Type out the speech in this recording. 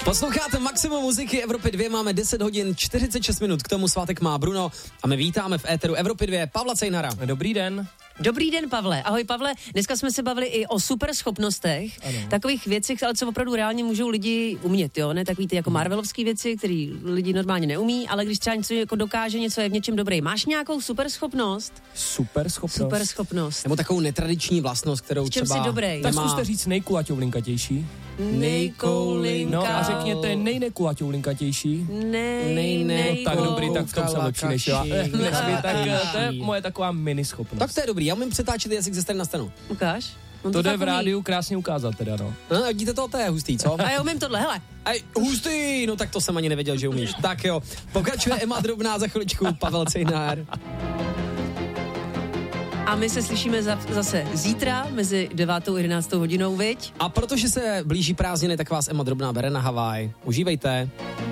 Posloucháte Maximum muziky Evropy 2, máme 10 hodin 46 minut, k tomu svátek má Bruno a my vítáme v éteru Evropy 2 Pavla Cejnara. Dobrý den. Dobrý den, Pavle. Ahoj, Pavle. Dneska jsme se bavili i o superschopnostech, takových věcech, ale co opravdu reálně můžou lidi umět, jo? Ne takový ty jako marvelovský věci, které lidi normálně neumí, ale když třeba něco jako dokáže, něco je v něčem dobrý. Máš nějakou superschopnost? Superschopnost. Nebo takovou netradiční vlastnost, kterou v čem třeba jsi dobrý? Tak zkuste říct nejkulaťoulinkatější. Nejkoulinkou. No a řekněte nejnekulaťoulinkatější. Tak dobrý, tak v tom jsem lepší než já. Tak to je moje taková minischopnost. Tak to je dobrý, já umím přetáčet jazyk ze strany na stranu. Ukáž. To jde v rádiu krásně ukázat teda, no. No, vidíte to je hustý, co? A já umím tohle, hele. Hustý, no tak to jsem ani nevěděl, že umíš. Tak jo, pokračuje Emma Drobná, za chviličku Pavel Cejnár. A my se slyšíme zase zítra mezi 9. a 11. hodinou, viď? A protože se blíží prázdniny, tak vás Emma Drobná bere na Havaj. Užívejte.